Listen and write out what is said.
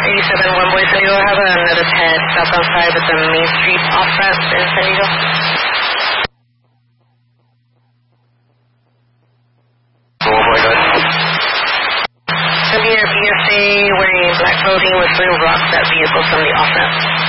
87 Boy San Diego. I have another pet stuck outside with the Main Street off-ramp in San Diego. Boy, good. Severe BSA wearing black clothing with blue rocks at vehicle from the off-ramp.